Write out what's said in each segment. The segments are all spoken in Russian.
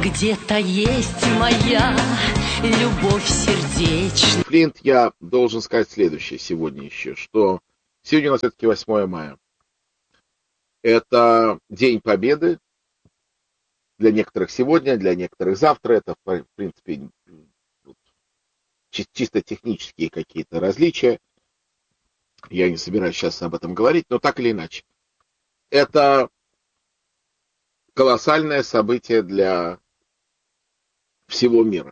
где-то есть моя любовь сердечная. Флинт, я должен сказать следующее сегодня еще, что сегодня у нас все-таки 8 мая. Это День Победы. Для некоторых сегодня, для некоторых завтра. Это, в принципе, чисто технические какие-то различия. Я не собираюсь сейчас об этом говорить, но так или иначе. Это колоссальное событие для всего мира.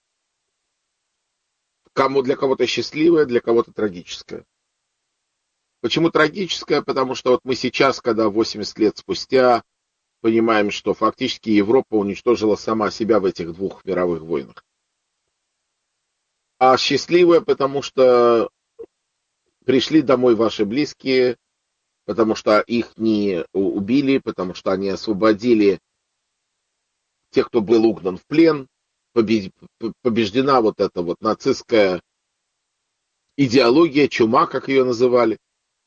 Для кого-то счастливое, для кого-то трагическое. Почему трагическое? Потому что вот мы сейчас, когда 80 лет спустя, понимаем, что фактически Европа уничтожила сама себя в этих двух мировых войнах. А счастливое, потому что пришли домой ваши близкие, потому что их не убили, потому что они освободили тех, кто был угнан в плен, побеждена вот эта вот нацистская идеология, чума, как ее называли.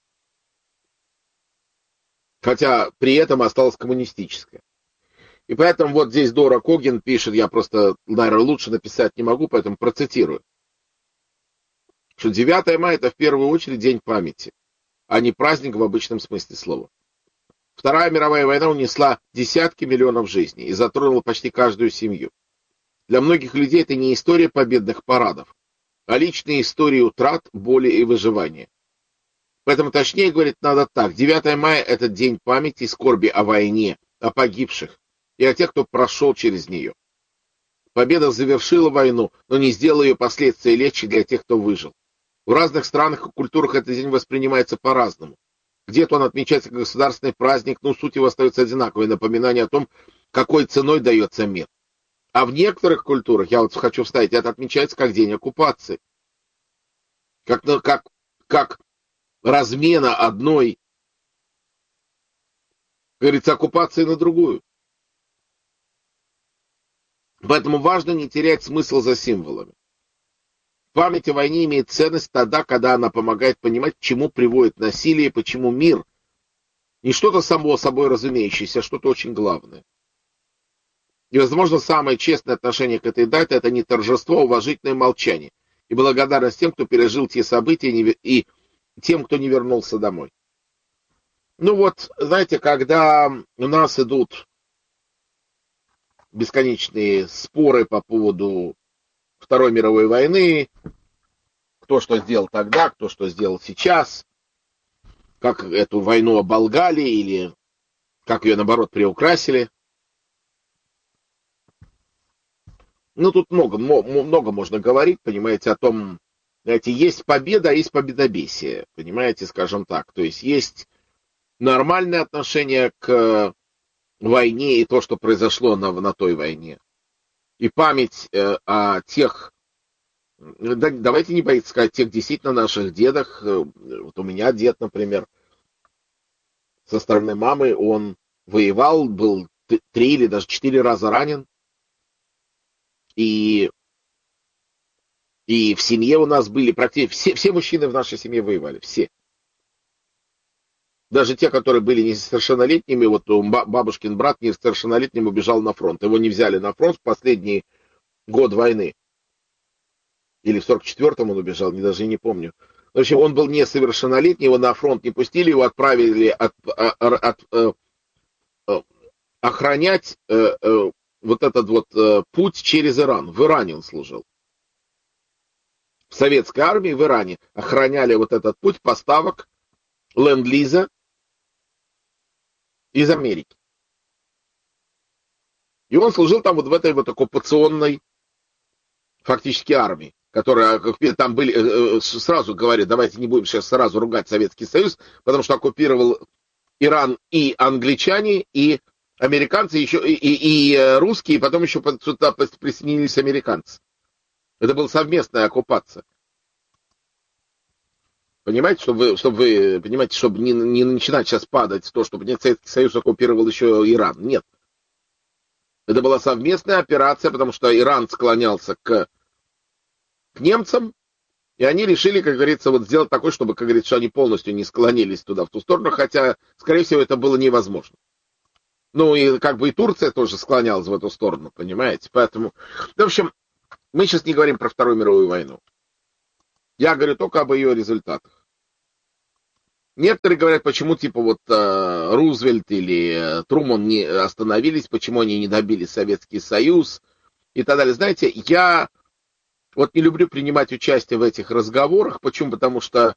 Хотя при этом осталась коммунистическая. И поэтому вот здесь Дора Коген пишет, я просто, наверное, лучше написать не могу, поэтому процитирую, что 9 мая это в первую очередь день памяти, а не праздник в обычном смысле слова. Вторая мировая война унесла десятки миллионов жизней и затронула почти каждую семью. Для многих людей это не история победных парадов, а личные истории утрат, боли и выживания. Поэтому точнее говорить надо так. 9 мая это день памяти и скорби о войне, о погибших и о тех, кто прошел через нее. Победа завершила войну, но не сделала ее последствия легче для тех, кто выжил. В разных странах и культурах этот день воспринимается по-разному. Где-то он отмечается как государственный праздник, но суть его остается одинаковой, напоминание о том, какой ценой дается мир. А в некоторых культурах, я вот хочу вставить, это отмечается как день оккупации. Как размена одной, как говорится, оккупации на другую. Поэтому важно не терять смысл за символами. Память о войне имеет ценность тогда, когда она помогает понимать, к чему приводит насилие, почему мир не что-то само собой разумеющееся, а что-то очень главное. И, возможно, самое честное отношение к этой дате — это не торжество, а уважительное молчание и благодарность тем, кто пережил те события, и тем, кто не вернулся домой. Ну вот, знаете, когда у нас идут бесконечные споры по поводу Второй мировой войны, кто что сделал тогда, кто что сделал сейчас, как эту войну оболгали или как ее, наоборот, приукрасили. Ну, тут много можно говорить, понимаете, о том, знаете, есть победа, а есть победобесие, понимаете, скажем так. То есть нормальное отношение к войне и то, что произошло на той войне. И память о тех, давайте не бояться сказать, тех действительно наших дедах. Вот у меня дед, например, со стороны мамы, он воевал, был 3 или даже 4 раза ранен. И в семье у нас были практически все мужчины в нашей семье воевали, все. Даже те, которые были несовершеннолетними, вот бабушкин брат несовершеннолетним убежал на фронт. Его не взяли на фронт в последний год войны. Или в 44-м он убежал, даже не помню. В общем, он был несовершеннолетний, его на фронт не пустили, его отправили охранять вот этот вот путь через Иран. В Иране он служил. В советской армии в Иране охраняли вот этот путь поставок ленд-лиза из Америки. И он служил там вот в этой вот оккупационной фактически армии, которая там были, сразу говорят, давайте не будем сейчас сразу ругать Советский Союз, потому что оккупировал Иран и англичане, и американцы, еще и русские, и потом еще сюда присоединились американцы. Это была совместная оккупация. Понимаете, чтобы не начинать сейчас падать в то, чтобы Советский Союз оккупировал еще Иран. Нет. Это была совместная операция, потому что Иран склонялся к немцам, и они решили, как говорится, вот сделать такое, чтобы, как говорится, что они полностью не склонились туда, в ту сторону, хотя, скорее всего, это было невозможно. Ну и как бы и Турция тоже склонялась в эту сторону, понимаете? Поэтому, в общем, мы сейчас не говорим про Вторую мировую войну. Я говорю только об ее результатах. Некоторые говорят, почему типа вот Рузвельт или Труман не остановились, почему они не добили Советский Союз и так далее. Знаете, я вот не люблю принимать участие в этих разговорах. Почему? Потому что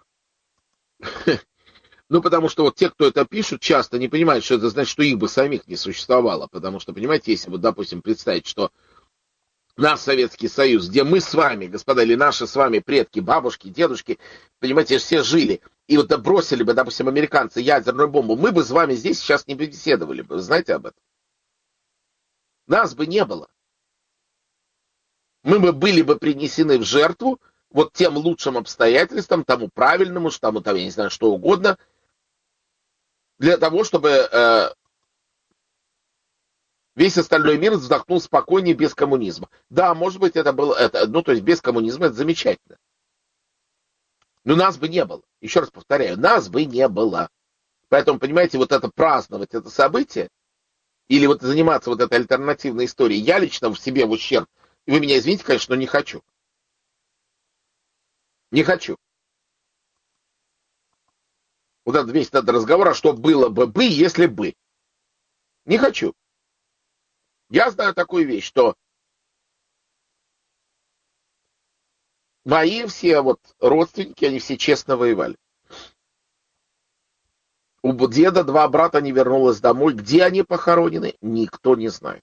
потому что вот те, кто это пишут, часто не понимают, что это значит, что их бы самих не существовало. Потому что, понимаете, если вот, допустим, представить, что наш Советский Союз, где мы с вами, господа, или наши с вами предки, бабушки, дедушки, понимаете, все жили, и вот бросили бы, допустим, американцы ядерную бомбу, мы бы с вами здесь сейчас не беседовали бы. Вы знаете об этом? Нас бы не было. Мы бы были бы принесены в жертву вот тем лучшим обстоятельствам, тому правильному, тому, я не знаю, что угодно, для того, чтобы весь остальной мир вздохнул спокойнее без коммунизма. Да, может быть, это было, то есть без коммунизма это замечательно. Но нас бы не было. Еще раз повторяю, нас бы не было. Поэтому, понимаете, вот это праздновать это событие, или вот заниматься вот этой альтернативной историей, я лично в себе в ущерб, и вы меня извините, конечно, но не хочу. Не хочу. Вот этот весь этот разговор, а что было бы, если бы. Не хочу. Я знаю такую вещь, что мои все вот родственники, они все честно воевали. У деда 2 брата не вернулось домой. Где они похоронены, никто не знает.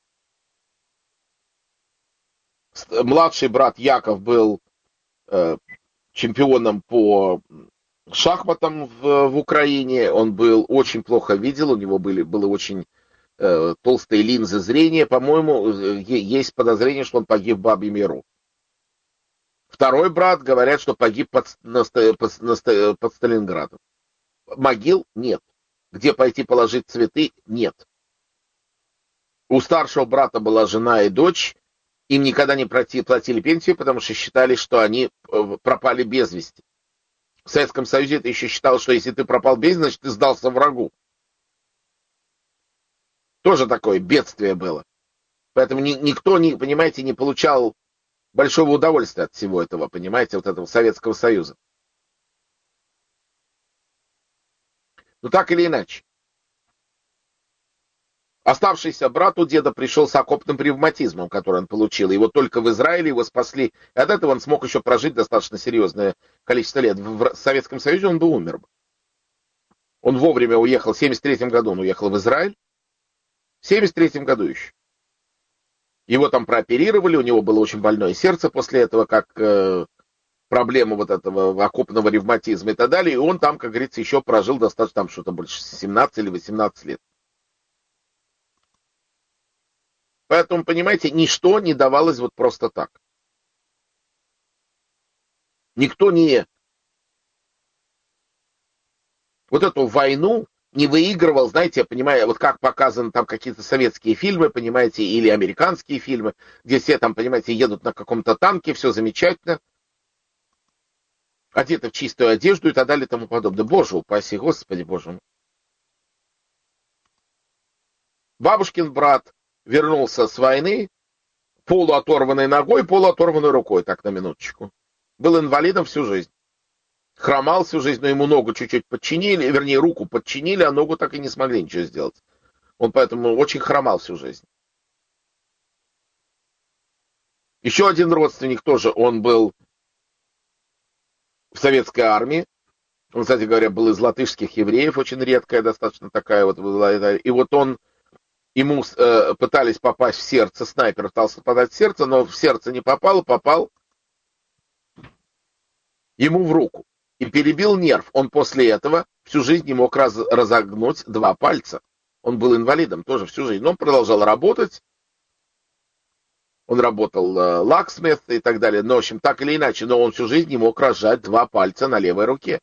Младший брат Яков был чемпионом по шахматам в Украине. Он был очень плохо видел, у него было очень толстые линзы зрения. По-моему, есть подозрение, что он погиб в Бабьем Яру. Второй брат, говорят, что погиб под Сталинградом. Могил нет. Где пойти положить цветы нет. У старшего брата была жена и дочь. Им никогда не платили пенсию, потому что считали, что они пропали без вести. В Советском Союзе это еще считалось, что если ты пропал без вести, значит ты сдался врагу. Тоже такое бедствие было. Поэтому никто, понимаете, не получал большого удовольствия от всего этого, понимаете, вот этого Советского Союза. Ну так или иначе. Оставшийся брат у деда пришел с окопным ревматизмом, который он получил. И вот только в Израиле его спасли. И от этого он смог еще прожить достаточно серьезное количество лет. В Советском Союзе он бы умер. Он вовремя уехал, в 1973 году он уехал в Израиль. В 1973 году еще. Его там прооперировали, у него было очень больное сердце после этого, как проблема вот этого окопного ревматизма и так далее. И он там, как говорится, еще прожил достаточно, там что-то больше 17 или 18 лет. Поэтому, понимаете, ничто не давалось вот просто так. Никто не... Вот эту войну не выигрывал, знаете, я понимаю, вот как показаны там какие-то советские фильмы, понимаете, или американские фильмы, где все там, понимаете, едут на каком-то танке, все замечательно, одеты в чистую одежду и так далее и тому подобное. Боже упаси, Господи, Боже мой. Бабушкин брат вернулся с войны, полуоторванной ногой, полуоторванной рукой, так на минуточку. Был инвалидом всю жизнь. Хромал всю жизнь, но ему ногу чуть-чуть подчинили, вернее, руку подчинили, а ногу так и не смогли ничего сделать. Он поэтому очень хромал всю жизнь. Еще один родственник тоже, он был в советской армии. Он, кстати говоря, был из латышских евреев, очень редкая достаточно такая вот была. И вот ему пытались попасть в сердце, снайпер пытался попадать в сердце, но в сердце не попал ему в руку. И перебил нерв. Он после этого всю жизнь не мог разогнуть 2 пальца. Он был инвалидом тоже всю жизнь. Но он продолжал работать. Он работал лаксмith и так далее. Но, в общем, так или иначе, но он всю жизнь не мог разжать 2 пальца на левой руке.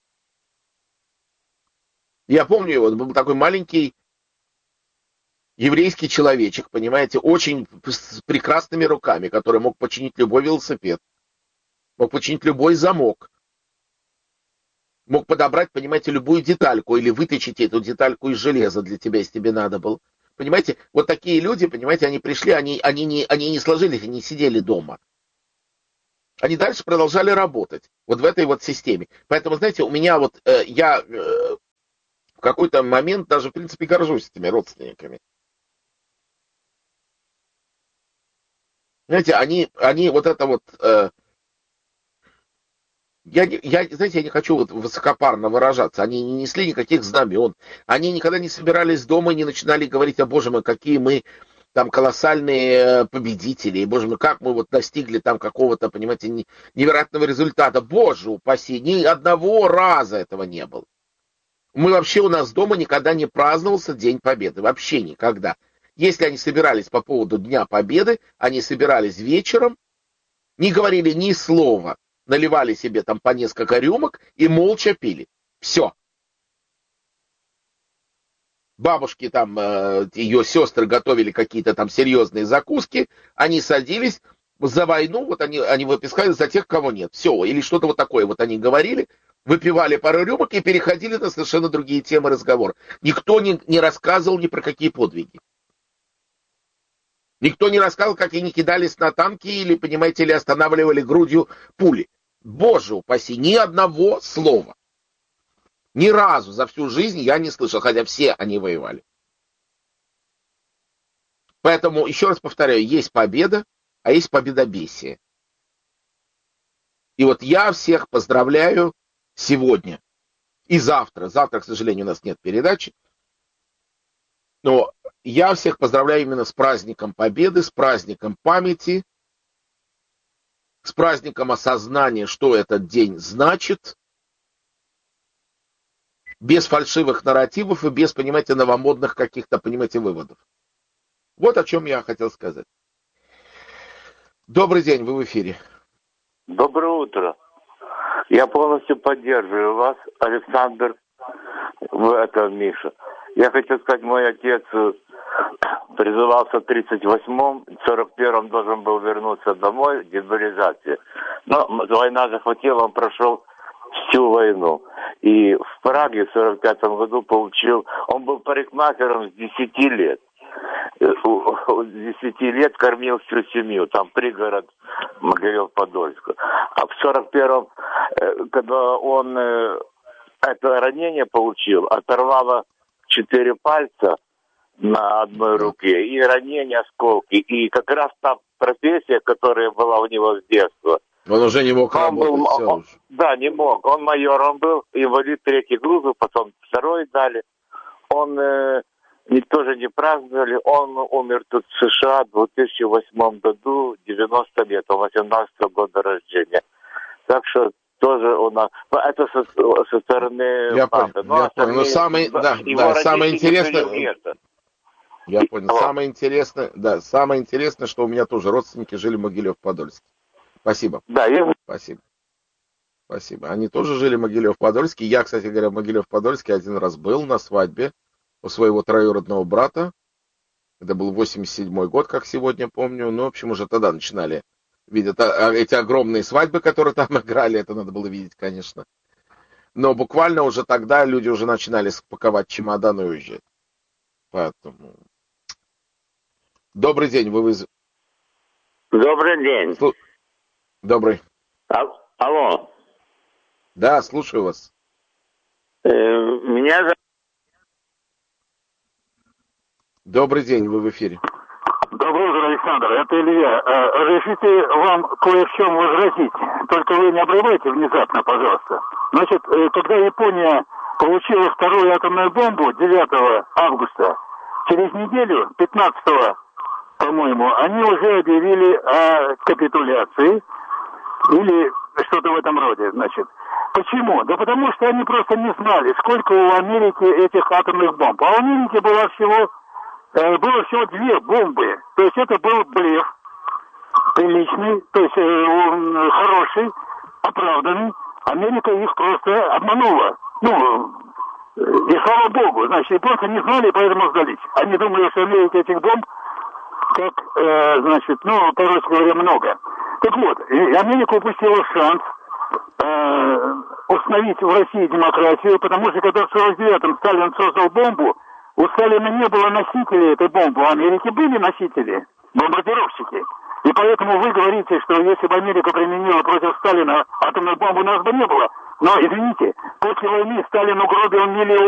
Я помню его, он был такой маленький еврейский человечек, понимаете, очень с прекрасными руками, который мог починить любой велосипед, мог починить любой замок, мог подобрать, понимаете, любую детальку или выточить эту детальку из железа для тебя, если тебе надо было. понимаете, вот такие люди, понимаете, они пришли, они не сложились, они сидели дома. Они дальше продолжали работать вот в этой вот системе. Поэтому, знаете, у меня вот, я в какой-то момент даже, в принципе, горжусь этими родственниками. Знаете, они вот это вот... знаете, я не хочу вот высокопарно выражаться. Они не несли никаких знамен. Они никогда не собирались дома и не начинали говорить: о, боже мой, какие мы там колоссальные победители, и, боже мой, как мы вот достигли там какого-то, понимаете, невероятного результата. Боже упаси, ни одного раза этого не было. У нас дома никогда не праздновался День Победы. Вообще никогда. Если они собирались по поводу Дня Победы, они собирались вечером, не говорили ни слова, наливали себе там по несколько рюмок и молча пили. Все. Бабушки там, ее сестры готовили какие-то там серьезные закуски, они садились за войну, вот они выпускали за тех, кого нет. Все, или что-то вот такое вот они говорили, выпивали пару рюмок и переходили на совершенно другие темы разговора. Никто не рассказывал ни про какие подвиги. Никто не рассказывал, как они кидались на танки или, понимаете, или останавливали грудью пули. Боже упаси, ни одного слова. Ни разу за всю жизнь я не слышал, хотя все они воевали. Поэтому, еще раз повторяю, есть победа, а есть победобесие. И вот я всех поздравляю сегодня и завтра. Завтра, к сожалению, у нас нет передачи. Но я всех поздравляю именно с праздником Победы, с праздником памяти, с праздником осознания, что этот день значит, без фальшивых нарративов и без, понимаете, новомодных каких-то, понимаете, выводов. Вот о чем я хотел сказать. Добрый день, вы в эфире. Доброе утро. Я полностью поддерживаю вас, Александр, Миша. Я хочу сказать, мой отец призывался в 38-м, в 41-м должен был вернуться домой, демобилизация. Но война захватила, он прошел всю войну. И в Праге в 45-м году он был парикмахером с 10 лет. С 10 лет кормил всю семью, там пригород Могилев-Подольска. А в 41-м, когда он это ранение получил, оторвало 4 пальца на одной руке, и ранение, осколки. И как раз та профессия, которая была у него с детства. Он уже не мог работать. Да, не мог. Он майором был, инвалид 3-й группы, потом 2-й дали. Он тоже не праздновали. Он умер тут в США в 2008 году, 90 лет, он 18-го года рождения. Так что тоже у нас... Это со стороны... Я понял. Но самое интересное... Я понял. Самое интересное, что у меня тоже родственники жили в Могилев-Подольске. Спасибо. Да, Спасибо. Они тоже жили в Могилев-Подольске. Я, кстати говоря, в Могилев-Подольске один раз был на свадьбе у своего троюродного брата. Это был 87-й год, как сегодня помню. Ну, в общем, уже тогда начинали видеть эти огромные свадьбы, которые там играли. Это надо было видеть, конечно. Но буквально уже тогда люди уже начинали спаковать чемоданы и уезжать. Поэтому... Добрый день, Добрый день. Добрый. Алло. Да, слушаю вас. Меня зовут... Добрый день, вы в эфире. Доброе утро, Александр. Это Илья. Разрешите вам кое в чем возразить. Только вы не обрывайте внезапно, пожалуйста. Значит, когда Япония получила вторую атомную бомбу 9 августа, через неделю, 15-го, по-моему, они уже объявили о капитуляции или что-то в этом роде, значит. Почему? Да потому что они просто не знали, сколько у Америки этих атомных бомб. А у Америки было всего 2 бомбы. То есть это был блеф приличный, то есть хороший, оправданный. Америка их просто обманула. И слава богу, значит, японцы не знали, поэтому сдались. Они думали, что Америка этих бомб, как, короче говоря, много. Так вот, Америка упустила шанс установить в России демократию, потому что когда в 49-м Сталин создал бомбу, У Сталина не было носителей этой бомбы. У Америки были носители, бомбардировщики. И поэтому вы говорите, что если бы Америка применила против Сталина атомную бомбу, у нас бы не было. Но, извините, после войны Сталин угробил миллион